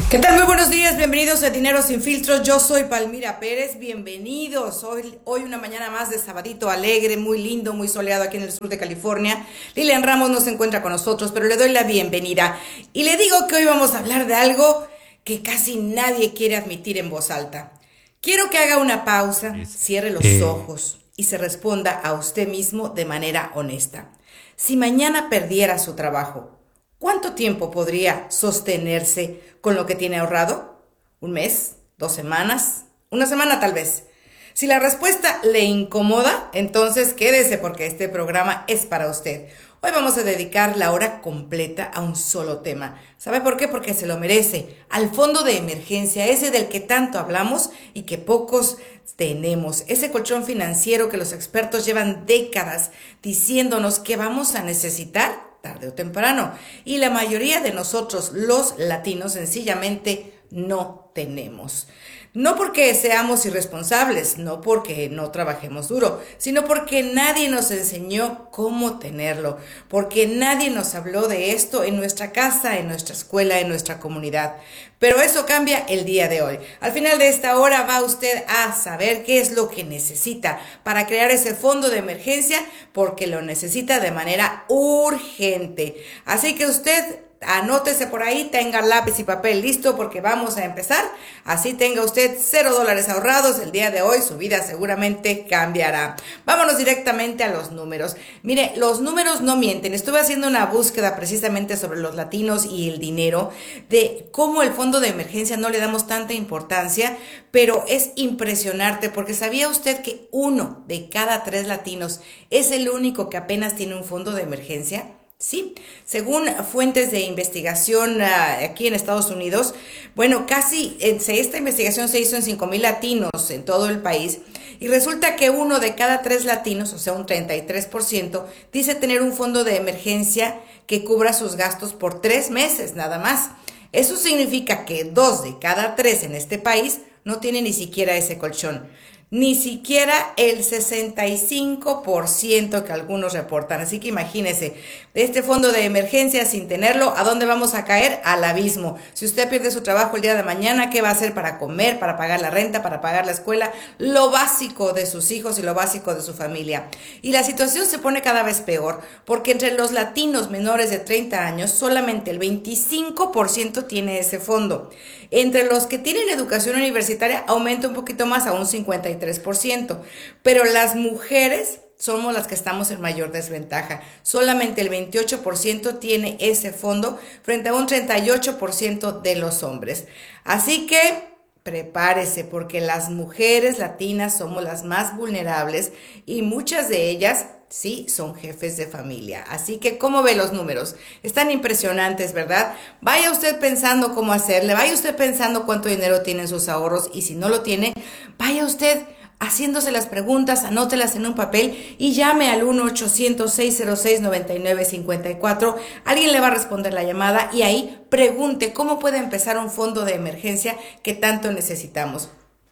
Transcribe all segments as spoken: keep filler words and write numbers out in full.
¿Qué tal? Muy buenos días, bienvenidos a Dinero Sin Filtros. Yo soy Palmira Pérez, bienvenidos. Hoy, hoy una mañana más de sabadito alegre, muy lindo, muy soleado aquí en el sur de California. Lilian Ramos no se encuentra con nosotros, pero le doy la bienvenida. Y le digo que hoy vamos a hablar de algo que casi nadie quiere admitir en voz alta. Quiero que haga una pausa, cierre los Eh, ojos y se responda a usted mismo de manera honesta. Si mañana perdiera su trabajo, ¿cuánto tiempo podría sostenerse con lo que tiene ahorrado? ¿Un mes? ¿Dos semanas? ¿Una semana tal vez? Si la respuesta le incomoda, entonces quédese porque este programa es para usted. Hoy vamos a dedicar la hora completa a un solo tema. ¿Sabe por qué? Porque se lo merece. Al fondo de emergencia, ese del que tanto hablamos y que pocos tenemos. Ese colchón financiero que los expertos llevan décadas diciéndonos que vamos a necesitar tarde o temprano. Y la mayoría de nosotros, los latinos, sencillamente no tenemos. No porque seamos irresponsables, no porque no trabajemos duro, sino porque nadie nos enseñó cómo tenerlo, porque nadie nos habló de esto en nuestra casa, en nuestra escuela, en nuestra comunidad. Pero eso cambia el día de hoy. Al final de esta hora va usted a saber qué es lo que necesita para crear ese fondo de emergencia, porque lo necesita de manera urgente. Así que usted anótese por ahí, tenga lápiz y papel listo porque vamos a empezar. Así tenga usted cero dólares ahorrados el día de hoy, su vida seguramente cambiará. Vámonos directamente a los números. Mire, los números no mienten. Estuve haciendo una búsqueda precisamente sobre los latinos y el dinero, de cómo el fondo de emergencia no le damos tanta importancia, pero es impresionante porque ¿sabía usted que uno de cada tres latinos es el único que apenas tiene un fondo de emergencia? Sí, según fuentes de investigación uh, aquí en Estados Unidos, bueno, casi eh, esta investigación se hizo en cinco mil latinos en todo el país y resulta que uno de cada tres latinos, o sea un treinta y tres por ciento, dice tener un fondo de emergencia que cubra sus gastos por tres meses nada más. Eso significa que dos de cada tres en este país no tienen ni siquiera ese colchón. Ni siquiera el sesenta y cinco por ciento que algunos reportan. Así que imagínese, de este fondo de emergencia sin tenerlo, ¿a dónde vamos a caer? Al abismo. Si usted pierde su trabajo el día de mañana, ¿qué va a hacer para comer, para pagar la renta, para pagar la escuela? Lo básico de sus hijos y lo básico de su familia. Y la situación se pone cada vez peor, porque entre los latinos menores de treinta años, solamente el veinticinco por ciento tiene ese fondo. Entre los que tienen educación universitaria, aumenta un poquito más a un cincuenta y tres por ciento. Pero las mujeres somos las que estamos en mayor desventaja. Solamente el veintiocho por ciento tiene ese fondo frente a un treinta y ocho por ciento de los hombres. Así que prepárese porque las mujeres latinas somos las más vulnerables y muchas de ellas sí son jefes de familia. Así que, ¿cómo ve los números? Están impresionantes, ¿verdad? Vaya usted pensando cómo hacerle, vaya usted pensando cuánto dinero tiene en sus ahorros y si no lo tiene, vaya usted haciéndose las preguntas, anótelas en un papel y llame al uno ochocientos, seiscientos seis, noventa y nueve cincuenta y cuatro. Alguien le va a responder la llamada y ahí pregunte cómo puede empezar un fondo de emergencia que tanto necesitamos.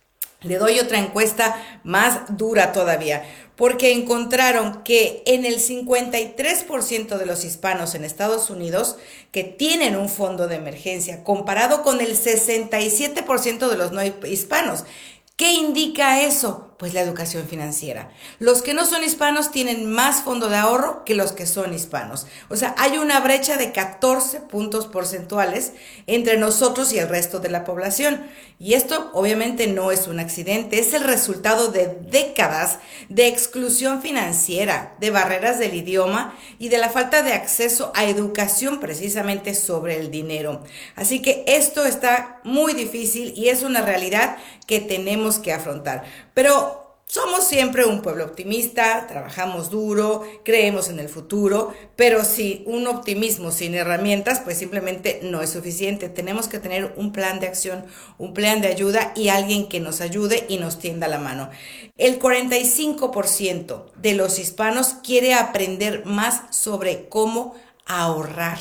Le doy otra encuesta más dura todavía, porque encontraron que en el cincuenta y tres por ciento de los hispanos en Estados Unidos que tienen un fondo de emergencia, comparado con el sesenta y siete por ciento de los no hispanos. ¿Qué indica eso? Pues la educación financiera. Los que no son hispanos tienen más fondo de ahorro que los que son hispanos. O sea, hay una brecha de catorce puntos porcentuales entre nosotros y el resto de la población. Y esto obviamente no es un accidente, es el resultado de décadas de exclusión financiera, de barreras del idioma y de la falta de acceso a educación precisamente sobre el dinero. Así que esto está muy difícil y es una realidad que tenemos que afrontar. Pero somos siempre un pueblo optimista, trabajamos duro, creemos en el futuro, pero si un optimismo sin herramientas, pues simplemente no es suficiente. Tenemos que tener un plan de acción, un plan de ayuda y alguien que nos ayude y nos tienda la mano. El cuarenta y cinco por ciento de los hispanos quiere aprender más sobre cómo ahorrar.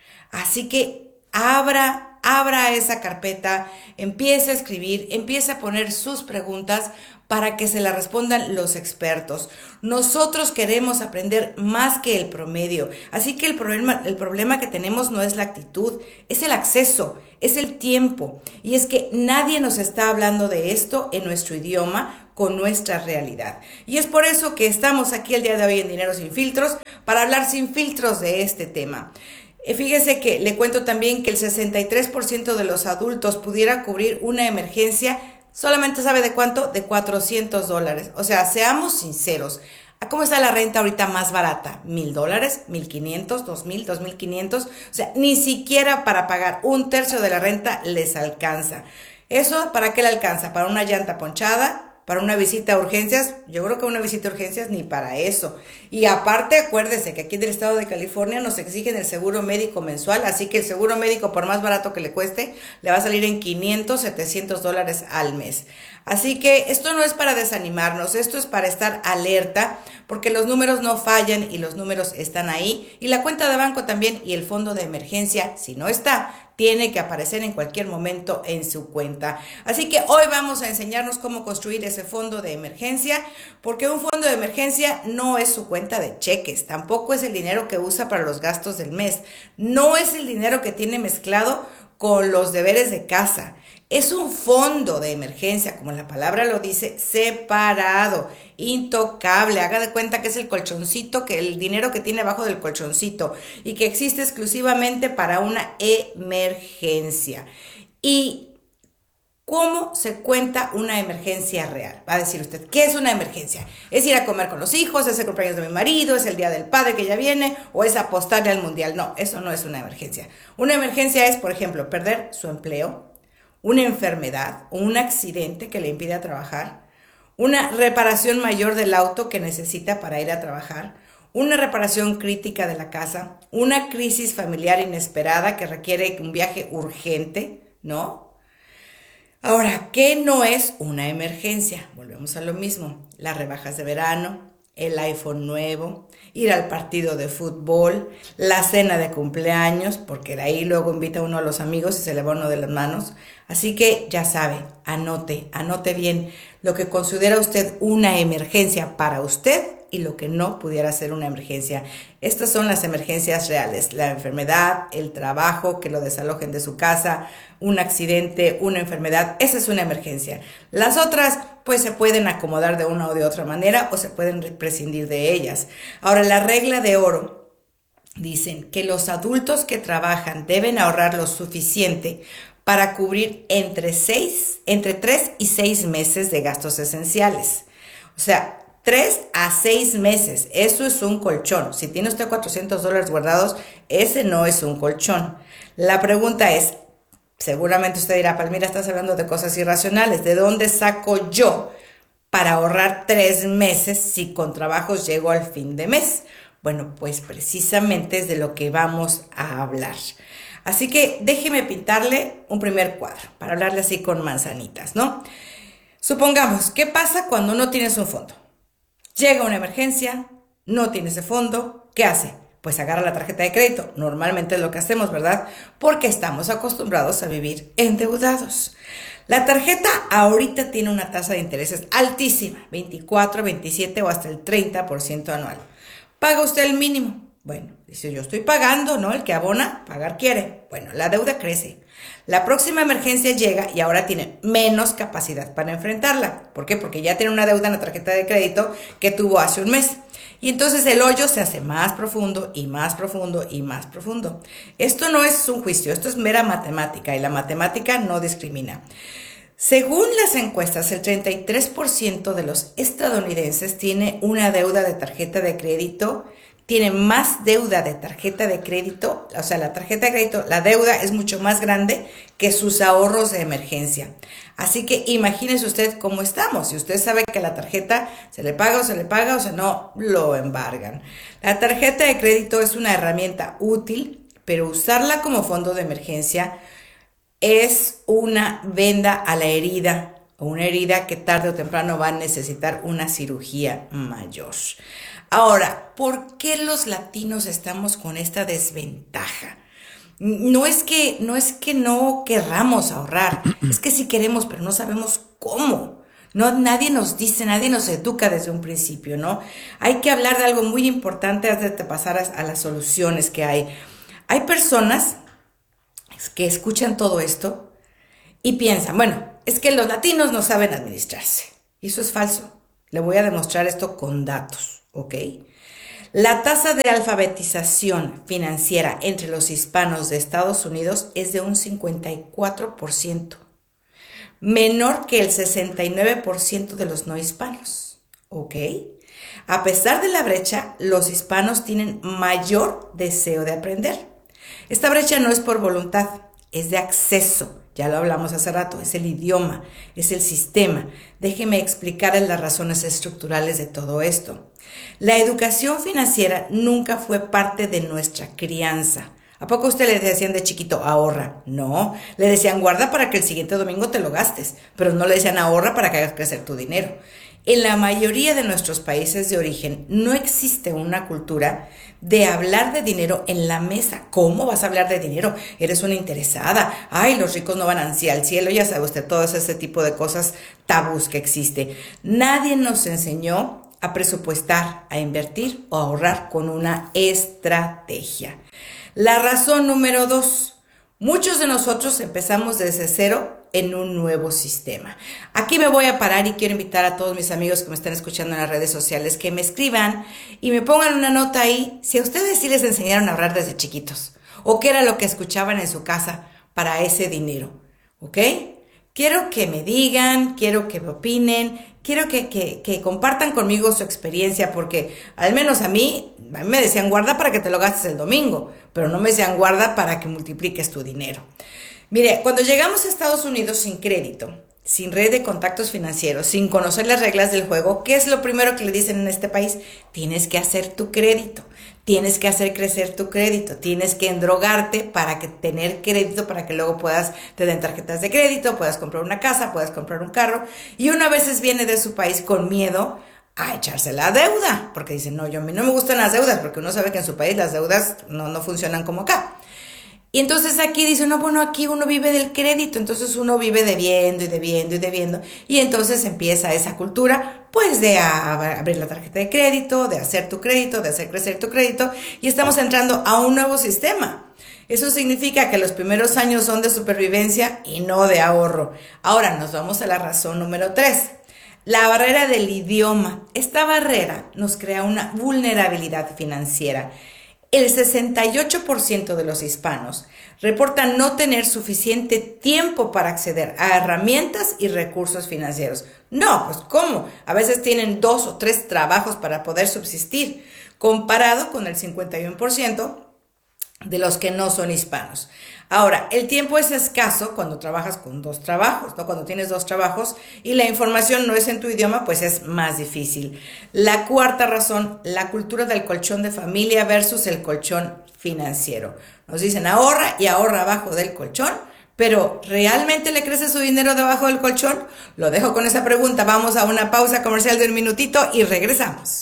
Así que abra Abra esa carpeta, empiece a escribir, empiece a poner sus preguntas para que se la respondan los expertos. Nosotros queremos aprender más que el promedio, así que el problema, el problema que tenemos no es la actitud, es el acceso, es el tiempo. Y es que nadie nos está hablando de esto en nuestro idioma, con nuestra realidad. Y es por eso que estamos aquí el día de hoy en Dinero Sin Filtros, para hablar sin filtros de este tema. Fíjese que le cuento también que el sesenta y tres por ciento de los adultos pudiera cubrir una emergencia. Solamente sabe de cuánto, de cuatrocientos dólares. O sea, seamos sinceros. ¿Cómo está la renta ahorita más barata? ¿Mil dólares? ¿Mil quinientos? ¿Dos mil? ¿Dos mil quinientos? O sea, ni siquiera para pagar un tercio de la renta les alcanza. ¿Eso para qué le alcanza? ¿Para una llanta ponchada? ¿Para una visita a urgencias? Yo creo que una visita a urgencias ni para eso. Y aparte, acuérdese que aquí en el estado de California nos exigen el seguro médico mensual, así que el seguro médico, por más barato que le cueste, le va a salir en quinientos, setecientos dólares al mes. Así que esto no es para desanimarnos, esto es para estar alerta, porque los números no fallan y los números están ahí. Y la cuenta de banco también, y el fondo de emergencia, si no está, tiene que aparecer en cualquier momento en su cuenta. Así que hoy vamos a enseñarnos cómo construir ese fondo de emergencia, porque un fondo de emergencia no es su cuenta de cheques, tampoco es el dinero que usa para los gastos del mes, no es el dinero que tiene mezclado con los deberes de casa. Es un fondo de emergencia, como la palabra lo dice, separado, intocable. Haga de cuenta que es el colchoncito, que el dinero que tiene abajo del colchoncito y que existe exclusivamente para una emergencia. ¿Y cómo se cuenta una emergencia real? Va a decir usted, ¿qué es una emergencia? ¿Es ir a comer con los hijos? ¿Es el cumpleaños de mi marido? ¿Es el día del padre que ya viene? ¿O es apostarle al mundial? No, eso no es una emergencia. Una emergencia es, por ejemplo, perder su empleo, una enfermedad o un accidente que le impide trabajar, una reparación mayor del auto que necesita para ir a trabajar, una reparación crítica de la casa, una crisis familiar inesperada que requiere un viaje urgente, ¿no? Ahora, ¿qué no es una emergencia? Volvemos a lo mismo, las rebajas de verano, el iPhone nuevo, ir al partido de fútbol, la cena de cumpleaños, porque de ahí luego invita uno a los amigos y se le va uno de las manos. Así que ya sabe, anote, anote bien lo que considera usted una emergencia para usted y lo que no pudiera ser una emergencia. Estas son las emergencias reales: la enfermedad, el trabajo, que lo desalojen de su casa, un accidente, una enfermedad. Esa es una emergencia. Las otras pues se pueden acomodar de una o de otra manera o se pueden prescindir de ellas. Ahora, la regla de oro: dicen que los adultos que trabajan deben ahorrar lo suficiente para cubrir entre seis, entre tres y seis meses de gastos esenciales. O sea, tres a seis meses, eso es un colchón. Si tiene usted cuatrocientos dólares guardados, ese no es un colchón. La pregunta es, seguramente usted dirá, Palmira, estás hablando de cosas irracionales. ¿De dónde saco yo para ahorrar tres meses si con trabajos llego al fin de mes? Bueno, pues precisamente es de lo que vamos a hablar. Así que déjeme pintarle un primer cuadro para hablarle así con manzanitas, ¿no? Supongamos, ¿qué pasa cuando no tienes un fondo? Llega una emergencia, no tiene ese fondo, ¿qué hace? Pues agarra la tarjeta de crédito. Normalmente es lo que hacemos, ¿verdad? Porque estamos acostumbrados a vivir endeudados. La tarjeta ahorita tiene una tasa de intereses altísima, veinticuatro, veintisiete o hasta el treinta por ciento anual. ¿Paga usted el mínimo? Bueno, dice, yo estoy pagando, ¿no? El que abona, pagar quiere. Bueno, la deuda crece. La próxima emergencia llega y ahora tiene menos capacidad para enfrentarla. ¿Por qué? Porque ya tiene una deuda en la tarjeta de crédito que tuvo hace un mes. Y entonces el hoyo se hace más profundo y más profundo y más profundo. Esto no es un juicio, esto es mera matemática y la matemática no discrimina. Según las encuestas, el treinta y tres por ciento de los estadounidenses tiene una deuda de tarjeta de crédito, tiene más deuda de tarjeta de crédito, o sea, la tarjeta de crédito, la deuda es mucho más grande que sus ahorros de emergencia. Así que imagínese usted cómo estamos. Si usted sabe que la tarjeta se le paga o se le paga o se no, lo embargan. La tarjeta de crédito es una herramienta útil, pero usarla como fondo de emergencia es una venda a la herida, o una herida que tarde o temprano va a necesitar una cirugía mayor. Ahora, ¿por qué los latinos estamos con esta desventaja? No es que no, es que no querramos ahorrar, es que sí queremos, pero no sabemos cómo. No, nadie nos dice, nadie nos educa desde un principio, ¿no? Hay que hablar de algo muy importante antes de pasar a, a las soluciones que hay. Hay personas que escuchan todo esto y piensan, bueno, es que los latinos no saben administrarse. Y eso es falso. Le voy a demostrar esto con datos, ¿ok? La tasa de alfabetización financiera entre los hispanos de Estados Unidos es de un cincuenta y cuatro por ciento, menor que el sesenta y nueve por ciento de los no hispanos, ¿ok? A pesar de la brecha, los hispanos tienen mayor deseo de aprender. Esta brecha no es por voluntad, es de acceso. Ya lo hablamos hace rato, es el idioma, es el sistema. Déjeme explicarles las razones estructurales de todo esto. La educación financiera nunca fue parte de nuestra crianza. ¿A poco usted le decían de chiquito, ahorra? No, le decían guarda para que el siguiente domingo te lo gastes, pero no le decían ahorra para que hagas crecer tu dinero. En la mayoría de nuestros países de origen no existe una cultura de hablar de dinero en la mesa. ¿Cómo vas a hablar de dinero? Eres una interesada. Ay, los ricos no van así al cielo. Ya sabe usted, todo ese tipo de cosas tabús que existe. Nadie nos enseñó a presupuestar, a invertir o a ahorrar con una estrategia. La razón número dos. Muchos de nosotros empezamos desde cero en un nuevo sistema. Aquí me voy a parar y quiero invitar a todos mis amigos que me están escuchando en las redes sociales que me escriban y me pongan una nota ahí si a ustedes sí les enseñaron a ahorrar desde chiquitos o qué era lo que escuchaban en su casa para ese dinero, ¿ok? Quiero que me digan, quiero que me opinen, quiero que, que, que compartan conmigo su experiencia porque al menos a mí, a mí me decían guarda para que te lo gastes el domingo, pero no me decían guarda para que multipliques tu dinero. Mire, cuando llegamos a Estados Unidos sin crédito, sin red de contactos financieros, sin conocer las reglas del juego, ¿qué es lo primero que le dicen en este país? Tienes que hacer tu crédito, tienes que hacer crecer tu crédito, tienes que endrogarte para que tener crédito, para que luego puedas, te den tarjetas de crédito, puedas comprar una casa, puedas comprar un carro. Y una vez viene de su país con miedo a echarse la deuda, porque dicen, no, yo a mí no me gustan las deudas, porque uno sabe que en su país las deudas no, no funcionan como acá. Y entonces aquí dice, no, bueno, aquí uno vive del crédito, entonces uno vive debiendo y debiendo y debiendo. Y entonces empieza esa cultura, pues, de abrir la tarjeta de crédito, de hacer tu crédito, de hacer crecer tu crédito. Y estamos entrando a un nuevo sistema. Eso significa que los primeros años son de supervivencia y no de ahorro. Ahora nos vamos a la razón número tres. La barrera del idioma. Esta barrera nos crea una vulnerabilidad financiera. El sesenta y ocho por ciento de los hispanos reportan no tener suficiente tiempo para acceder a herramientas y recursos financieros. No, pues ¿cómo? A veces tienen dos o tres trabajos para poder subsistir, comparado con el cincuenta y uno por ciento de los que no son hispanos. Ahora, el tiempo es escaso cuando trabajas con dos trabajos, ¿no? Cuando tienes dos trabajos y la información no es en tu idioma, pues es más difícil. La cuarta razón, la cultura del colchón de familia versus el colchón financiero. Nos dicen ahorra y ahorra abajo del colchón, pero ¿realmente le crece su dinero debajo del colchón? Lo dejo con esa pregunta. Vamos a una pausa comercial de un minutito y regresamos.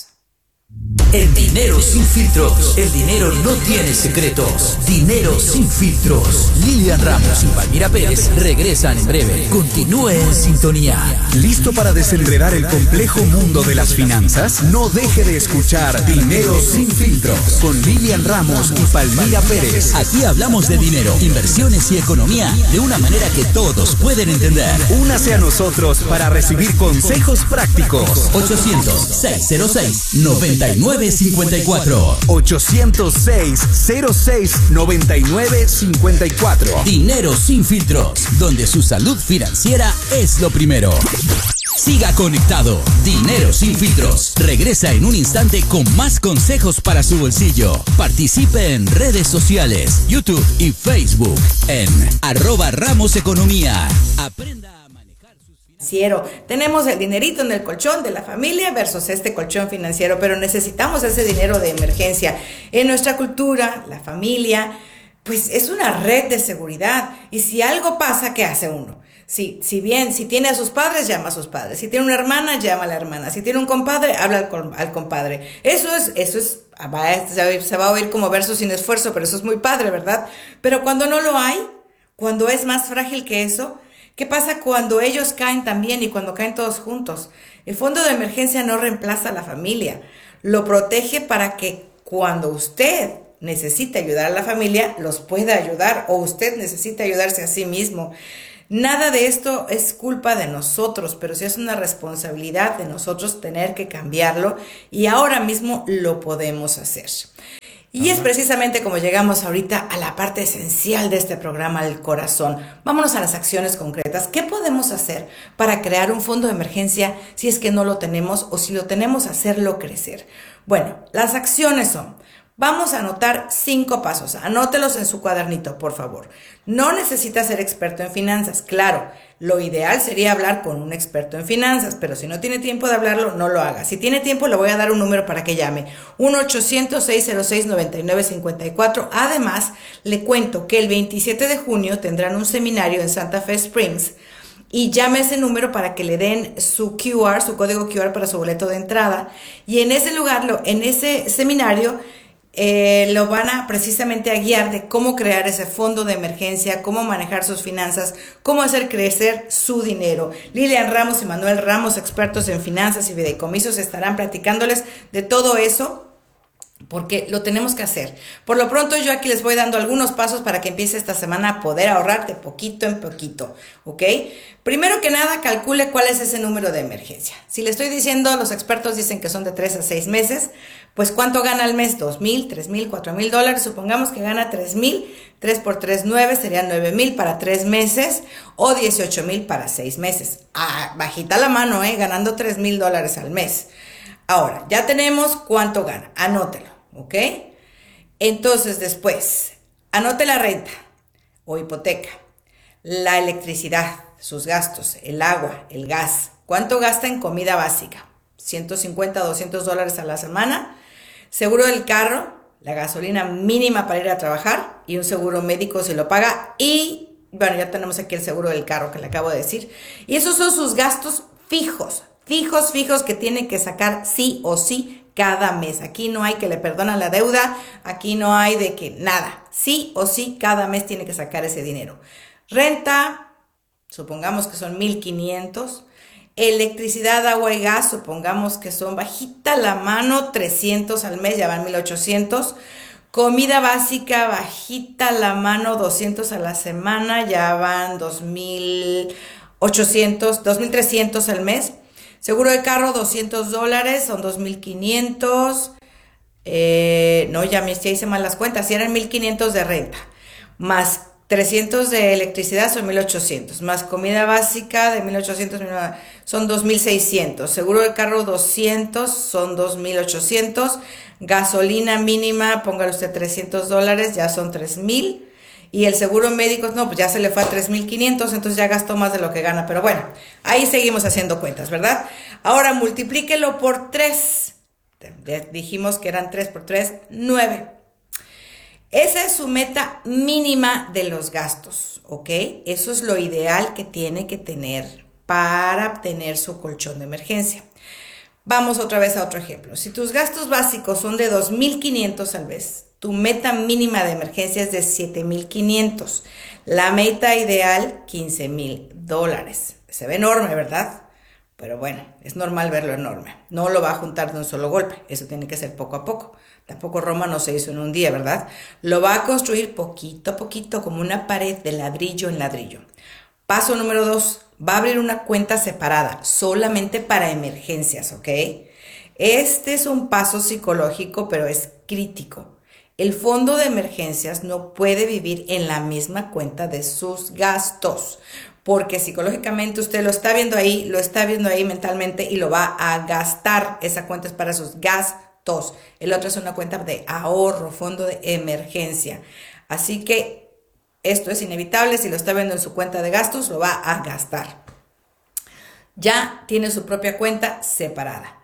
El dinero sin filtros. El dinero no tiene secretos. Dinero sin filtros. Lilian Ramos y Palmira Pérez regresan en breve. Continúe en sintonía. ¿Listo para desenredar el complejo mundo de las finanzas? No deje de escuchar Dinero sin filtros con Lilian Ramos y Palmira Pérez. Aquí hablamos de dinero, inversiones y economía de una manera que todos pueden entender. Únase a nosotros para recibir consejos prácticos. ochocientos, seiscientos seis, noventa y nueve cincuenta y cuatro. ochocientos seis, cero seis, noventa y nueve cincuenta y cuatro. Dinero sin filtros, donde su salud financiera es lo primero. Siga conectado. Dinero sin filtros. Regresa en un instante con más consejos para su bolsillo. Participe en redes sociales, YouTube y Facebook en arroba Ramos Economía. Aprenda a manejar sus financiero. Tenemos el dinerito en el colchón de la familia versus este colchón financiero, pero necesitamos ese dinero de emergencia. En nuestra cultura, la familia, pues es una red de seguridad. Y si algo pasa, ¿qué hace uno? Si, si bien, si tiene a sus padres, llama a sus padres. Si tiene una hermana, llama a la hermana. Si tiene un compadre, habla al, al compadre. Eso es, eso es, va, se va a oír como verso sin esfuerzo, pero eso es muy padre, ¿verdad? Pero cuando no lo hay, cuando es más frágil que eso, ¿qué pasa cuando ellos caen también y cuando caen todos juntos? El fondo de emergencia no reemplaza a la familia. Lo protege para que cuando usted necesita ayudar a la familia, los pueda ayudar, o usted necesita ayudarse a sí mismo. Nada de esto es culpa de nosotros, pero sí es una responsabilidad de nosotros tener que cambiarlo, y ahora mismo lo podemos hacer. Y es precisamente como llegamos ahorita a la parte esencial de este programa, el corazón. Vámonos a las acciones concretas. ¿Qué podemos hacer para crear un fondo de emergencia si es que no lo tenemos, o si lo tenemos, hacerlo crecer? Bueno, las acciones son: vamos a anotar cinco pasos. Anótelos en su cuadernito, por favor. No necesita ser experto en finanzas. Claro, lo ideal sería hablar con un experto en finanzas, pero si no tiene tiempo de hablarlo, no lo haga. Si tiene tiempo, le voy a dar un número para que llame. uno ochocientos, seiscientos seis, noventa y nueve cincuenta y cuatro. Además, le cuento que el veintisiete de junio tendrán un seminario en Santa Fe Springs, y llame ese número para que le den su Q R, su código Q R para su boleto de entrada. Y en ese lugar, lo, en ese seminario, Eh, lo van a precisamente a guiar de cómo crear ese fondo de emergencia, cómo manejar sus finanzas, cómo hacer crecer su dinero. Lilian Ramos y Manuel Ramos, expertos en finanzas y fideicomisos, estarán platicándoles de todo eso, porque lo tenemos que hacer. Por lo pronto, yo aquí les voy dando algunos pasos para que empiece esta semana a poder ahorrar de poquito en poquito, ¿ok? Primero que nada, calcule cuál es ese número de emergencia. Si le estoy diciendo, los expertos dicen que son de tres a seis meses, pues ¿cuánto gana al mes? ¿Dos mil, tres mil, cuatro mil dólares? Supongamos que gana tres mil, tres por tres, nueve, serían nueve mil para tres meses, o dieciocho mil para seis meses. Ah, bajita la mano, ¿eh? Ganando tres mil dólares al mes. Ahora, ya tenemos cuánto gana, anótelo, ¿ok? Entonces después, anote la renta o hipoteca, la electricidad, sus gastos, el agua, el gas, cuánto gasta en comida básica, ciento cincuenta, doscientos dólares a la semana, seguro del carro, la gasolina mínima para ir a trabajar y un seguro médico si lo paga, y bueno, ya tenemos aquí el seguro del carro que le acabo de decir, y esos son sus gastos fijos. Fijos, fijos que tiene que sacar sí o sí cada mes. Aquí no hay que le perdonan la deuda, aquí no hay de que nada. Sí o sí cada mes tiene que sacar ese dinero. Renta, supongamos que son mil quinientos. Electricidad, agua y gas, supongamos que son bajita la mano, trescientos al mes, ya van mil ochocientos. Comida básica, bajita la mano, doscientos a la semana, ya van dos mil ochocientos, dos mil trescientos al mes. Seguro de carro, doscientos dólares, son dos mil quinientos. Eh, no, ya, me, ya hice mal las cuentas. Si eran mil quinientos de renta, más trescientos de electricidad, son mil ochocientos. Más comida básica de mil ochocientos, son dos mil seiscientos. Seguro de carro, doscientos, son dos mil ochocientos. Gasolina mínima, póngale usted trescientos dólares, ya son tres mil. Y el seguro médico, no, pues ya se le fue a tres mil quinientos, entonces ya gastó más de lo que gana. Pero bueno, ahí seguimos haciendo cuentas, ¿verdad? Ahora multiplíquelo por tres. Dijimos que eran tres por tres, nueve. Esa es su meta mínima de los gastos, ¿ok? Eso es lo ideal que tiene que tener para obtener su colchón de emergencia. Vamos otra vez a otro ejemplo. Si tus gastos básicos son de dos mil quinientos al mes, tu meta mínima de emergencia es de siete mil quinientos. La meta ideal, quince mil dólares. Se ve enorme, ¿verdad? Pero bueno, es normal verlo enorme. No lo va a juntar de un solo golpe. Eso tiene que ser poco a poco. Tampoco Roma no se hizo en un día, ¿verdad? Lo va a construir poquito a poquito, como una pared de ladrillo en ladrillo. Paso número dos. Va a abrir una cuenta separada, solamente para emergencias, ¿ok? Este es un paso psicológico, pero es crítico. El fondo de emergencias no puede vivir en la misma cuenta de sus gastos, porque psicológicamente usted lo está viendo ahí, lo está viendo ahí mentalmente y lo va a gastar. Esa cuenta es para sus gastos. El otro es una cuenta de ahorro, fondo de emergencia. Así que esto es inevitable. Si lo está viendo en su cuenta de gastos, lo va a gastar. Ya tiene su propia cuenta separada.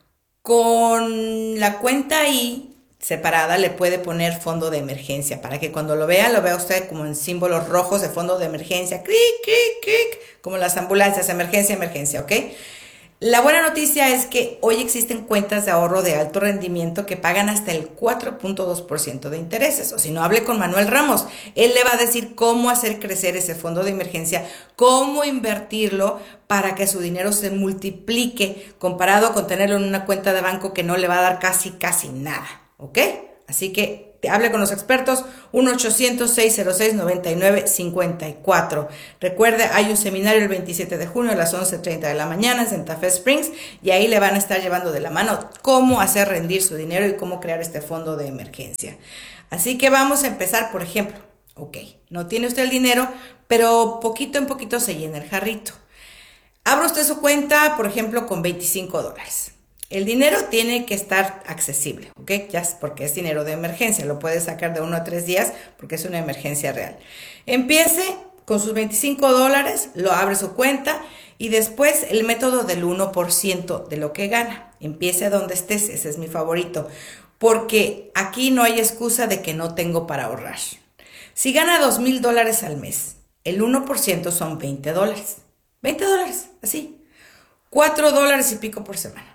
Con la cuenta ahí separada le puede poner fondo de emergencia para que cuando lo vea, lo vea usted como en símbolos rojos de fondo de emergencia, clic, clic, clic, como las ambulancias, emergencia, emergencia, ¿ok? La buena noticia es que hoy existen cuentas de ahorro de alto rendimiento que pagan hasta el cuatro punto dos por ciento de intereses. O si no, hable con Manuel Ramos. Él le va a decir cómo hacer crecer ese fondo de emergencia, cómo invertirlo para que su dinero se multiplique comparado con tenerlo en una cuenta de banco que no le va a dar casi, casi nada. ¿Ok? Así que hable con los expertos, uno ochocientos, seiscientos seis, noventa y nueve cincuenta y cuatro. Recuerde, hay un seminario el veintisiete de junio a las once treinta de la mañana en Santa Fe Springs y ahí le van a estar llevando de la mano cómo hacer rendir su dinero y cómo crear este fondo de emergencia. Así que vamos a empezar, por ejemplo, ok, no tiene usted el dinero, pero poquito en poquito se llena el jarrito. Abra usted su cuenta, por ejemplo, con veinticinco dólares. El dinero tiene que estar accesible, ¿ok? Ya es porque es dinero de emergencia, lo puede sacar de uno a tres días porque es una emergencia real. Empiece con sus veinticinco dólares, lo abre su cuenta y después el método del uno por ciento de lo que gana. Empiece a donde estés, ese es mi favorito, porque aquí no hay excusa de que no tengo para ahorrar. Si gana dos mil dólares al mes, el uno por ciento son veinte dólares. veinte dólares, así. cuatro dólares y pico por semana.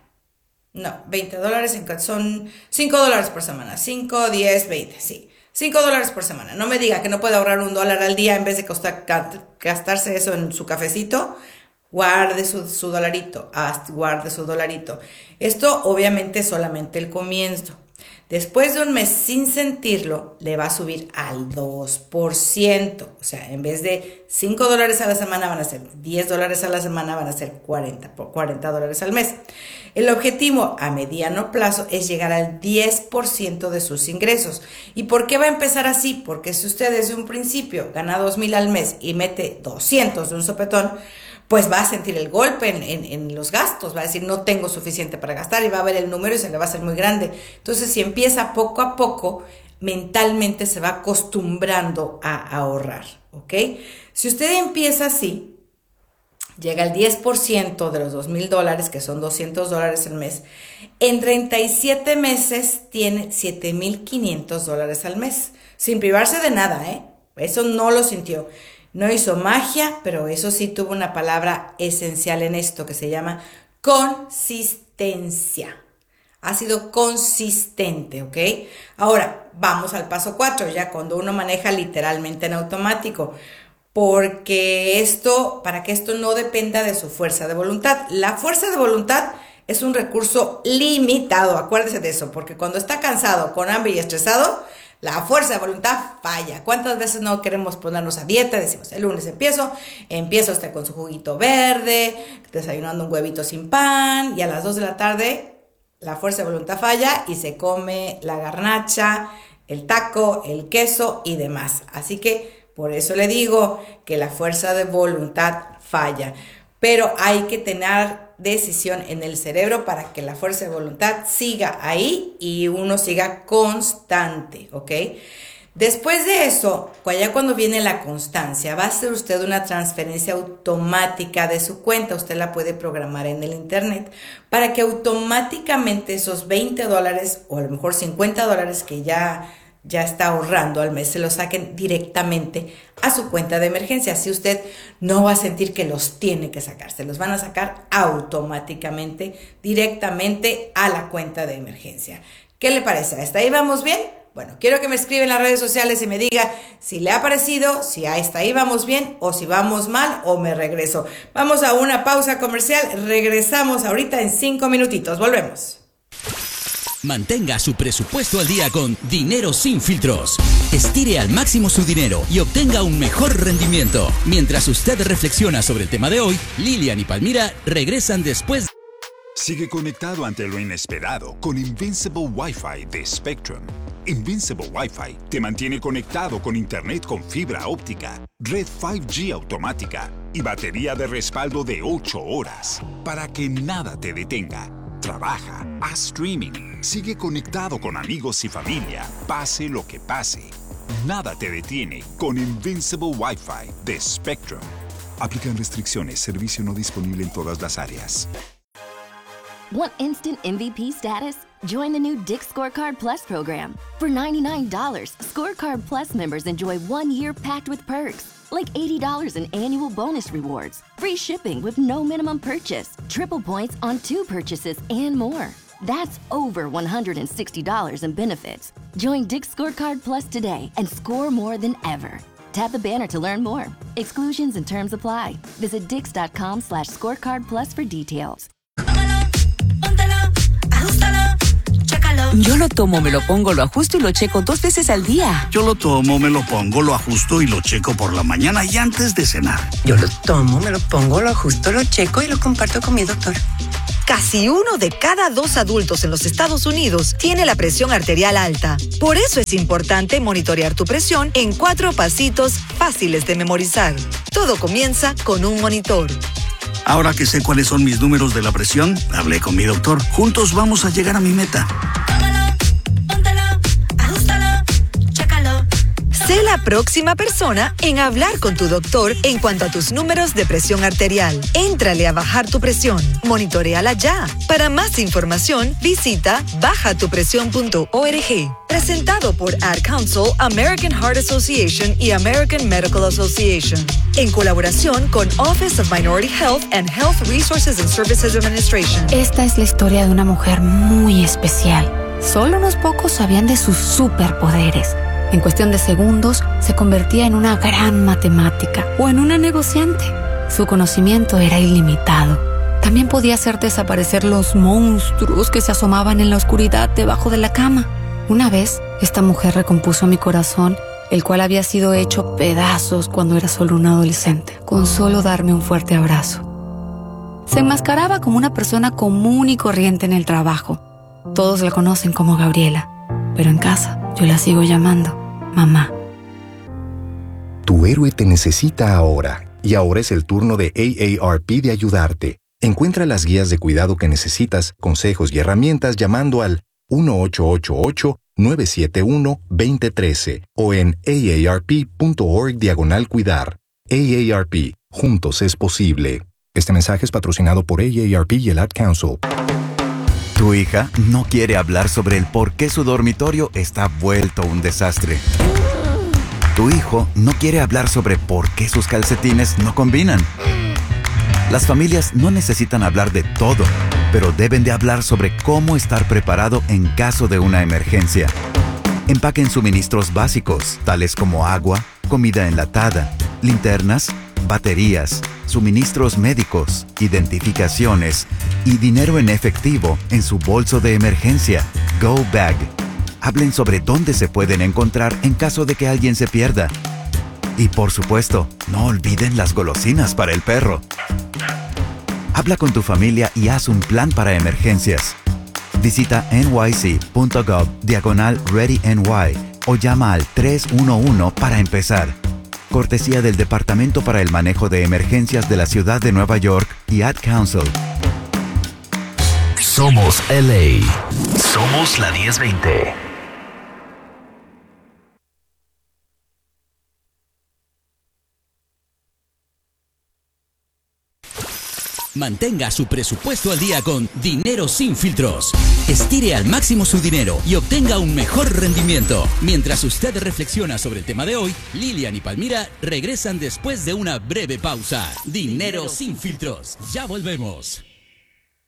No, veinte dólares en, son cinco dólares por semana. cinco, diez, veinte, sí. cinco dólares por semana. No me diga que no puede ahorrar un dólar al día en vez de costar, gastarse eso en su cafecito. Guarde su, su dolarito. Guarde su dolarito. Esto obviamente es solamente el comienzo. Después de un mes sin sentirlo, le va a subir al dos por ciento. O sea, en vez de cinco dólares a la semana, van a ser diez dólares a la semana, van a ser cuarenta, cuarenta dólares al mes. El objetivo a mediano plazo es llegar al diez por ciento de sus ingresos. ¿Y por qué va a empezar así? Porque si usted desde un principio gana dos mil al mes y mete doscientos de un sopetón, pues va a sentir el golpe en, en, en los gastos, va a decir no tengo suficiente para gastar y va a ver el número y se le va a hacer muy grande. Entonces, si empieza poco a poco, mentalmente se va acostumbrando a ahorrar, ¿ok? Si usted empieza así, llega al diez por ciento de los dos mil dólares, que son doscientos dólares al mes, en treinta y siete meses tiene siete mil quinientos dólares al mes, sin privarse de nada, ¿eh? Eso no lo sintió. No hizo magia, pero eso sí tuvo una palabra esencial en esto que se llama consistencia. Ha sido consistente, ¿ok? Ahora, vamos al paso cuatro, ya cuando uno maneja literalmente en automático. Porque esto, para que esto no dependa de su fuerza de voluntad. La fuerza de voluntad es un recurso limitado, acuérdese de eso, porque cuando está cansado, con hambre y estresado, la fuerza de voluntad falla. ¿Cuántas veces no queremos ponernos a dieta? Decimos, el lunes empiezo, empieza usted con su juguito verde, desayunando un huevito sin pan, y a las dos de la tarde la fuerza de voluntad falla y se come la garnacha, el taco, el queso y demás. Así que por eso le digo que la fuerza de voluntad falla. Pero hay que tener decisión en el cerebro para que la fuerza de voluntad siga ahí y uno siga constante, ¿ok? Después de eso, ya cuando viene la constancia, va a hacer usted una transferencia automática de su cuenta. Usted la puede programar en el internet para que automáticamente esos veinte dólares o a lo mejor cincuenta dólares que ya... ya está ahorrando al mes, se los saquen directamente a su cuenta de emergencia. Así usted no va a sentir que los tiene que sacar, se los van a sacar automáticamente, directamente a la cuenta de emergencia. ¿Qué le parece? ¿Hasta ahí vamos bien? Bueno, quiero que me escriba en las redes sociales y me diga si le ha parecido, si hasta ahí vamos bien o si vamos mal o me regreso. Vamos a una pausa comercial, regresamos ahorita en cinco minutitos, volvemos. Mantenga su presupuesto al día con Dinero Sin Filtros. Estire al máximo su dinero y obtenga un mejor rendimiento. Mientras usted reflexiona sobre el tema de hoy, Lilian y Palmira regresan después. Sigue conectado ante lo inesperado con Invincible Wi-Fi de Spectrum. Invincible Wi-Fi te mantiene conectado con internet con fibra óptica, red cinco G automática y batería de respaldo de ocho horas para que nada te detenga. Trabaja, haz streaming, sigue conectado con amigos y familia, pase lo que pase. Nada te detiene con Invincible Wi-Fi de Spectrum. Aplican restricciones, servicio no disponible en todas las áreas. Want instant M V P status? Join the new Dick's Scorecard Plus program. For ninety-nine dollars, Scorecard Plus members enjoy one year packed with perks, like eighty dollars in annual bonus rewards, free shipping with no minimum purchase, triple points on two purchases, and more. That's over one hundred sixty dollars in benefits. Join Dick's Scorecard Plus today and score more than ever. Tap the banner to learn more. Exclusions and terms apply. Visit dix.com slash scorecard plus for details. Póntelo, póntelo, ajustalo, chécalo. Yo lo tomo, me lo pongo, lo ajusto y lo checo dos veces al día. Yo lo tomo, me lo pongo, lo ajusto y lo checo por la mañana y antes de cenar. Yo lo tomo, me lo pongo, lo ajusto, lo checo y lo comparto con mi doctor. Casi uno de cada dos adultos en los Estados Unidos tiene la presión arterial alta. Por eso es importante monitorear tu presión en cuatro pasitos fáciles de memorizar. Todo comienza con un monitor. Ahora que sé cuáles son mis números de la presión, hablé con mi doctor. Juntos vamos a llegar a mi meta. Sé la próxima persona en hablar con tu doctor en cuanto a tus números de presión arterial. Éntrale a bajar tu presión. Monitoréala ya. Para más información, visita baja tu presión punto org. Presentado por Ad Council, American Heart Association y American Medical Association. En colaboración con Office of Minority Health and Health Resources and Services Administration. Esta es la historia de una mujer muy especial. Solo unos pocos sabían de sus superpoderes. En cuestión de segundos, se convertía en una gran matemática o en una negociante. Su conocimiento era ilimitado. También podía hacer desaparecer los monstruos que se asomaban en la oscuridad debajo de la cama. Una vez, esta mujer recompuso mi corazón, el cual había sido hecho pedazos cuando era solo un adolescente, con solo darme un fuerte abrazo. Se enmascaraba como una persona común y corriente en el trabajo. Todos la conocen como Gabriela, pero en casa yo la sigo llamando mamá. Tu héroe te necesita ahora, y ahora es el turno de A A R P de ayudarte. Encuentra las guías de cuidado que necesitas, consejos y herramientas llamando al uno ocho ocho ocho, nueve siete uno, dos cero uno tres o en aarp.org diagonal cuidar. A A R P, juntos es posible. Este mensaje es patrocinado por A A R P y el Ad Council. Tu hija no quiere hablar sobre el por qué su dormitorio está vuelto un desastre. Tu hijo no quiere hablar sobre por qué sus calcetines no combinan. Las familias no necesitan hablar de todo, pero deben de hablar sobre cómo estar preparado en caso de una emergencia. Empaquen suministros básicos, tales como agua, comida enlatada, linternas, baterías, suministros médicos, identificaciones y dinero en efectivo en su bolso de emergencia, Go Bag. Hablen sobre dónde se pueden encontrar en caso de que alguien se pierda. Y por supuesto, no olviden las golosinas para el perro. Habla con tu familia y haz un plan para emergencias. Visita nyc.gov diagonal ReadyNY o llama al tres uno uno para empezar. Cortesía del Departamento para el Manejo de Emergencias de la Ciudad de Nueva York y Ad Council. Somos L A. Somos la diez veinte. Mantenga su presupuesto al día con Dinero Sin Filtros. Estire al máximo su dinero y obtenga un mejor rendimiento. Mientras usted reflexiona sobre el tema de hoy, Lilian y Palmira regresan después de una breve pausa. Dinero Sin Filtros. Ya volvemos.